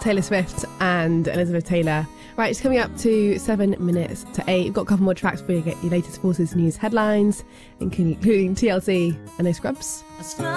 Taylor Swift and Elizabeth Taylor. Right, it's coming up to 7 minutes to 8. We've got a couple more tracks before you get your latest Forces News headlines, including TLC and No Scrubs.